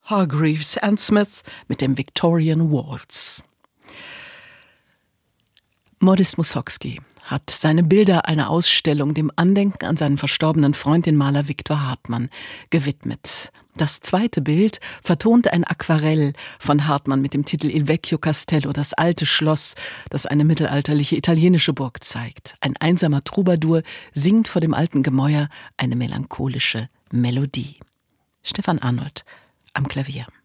Hargreaves and Smith mit dem Victorian Waltz. Modest Mussorgsky hat seine Bilder einer Ausstellung dem Andenken an seinen verstorbenen Freund, den Maler Viktor Hartmann, gewidmet. Das zweite Bild vertont ein Aquarell von Hartmann mit dem Titel Il Vecchio Castello, das alte Schloss, das eine mittelalterliche italienische Burg zeigt. Ein einsamer Troubadour singt vor dem alten Gemäuer eine melancholische Melodie. Stefan Arnold am Klavier.